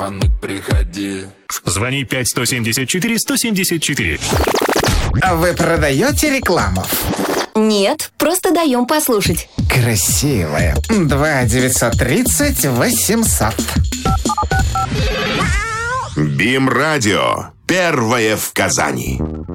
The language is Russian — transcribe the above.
Приходи. Звони 5-174-174. А вы продаете рекламу? Нет, просто даем послушать. Красивая. 2-930-800. БИМ-радио. Первое в Казани.